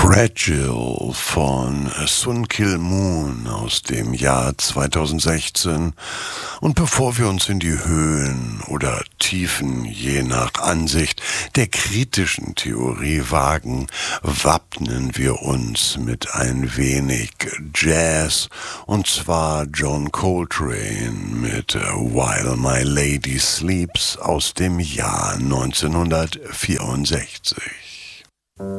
Fragile von Sun Kil Moon aus dem Jahr 2016. Und bevor wir uns in die Höhen oder Tiefen, je nach Ansicht, der kritischen Theorie wagen, wappnen wir uns mit ein wenig Jazz, und zwar John Coltrane mit While My Lady Sleeps aus dem Jahr 1964.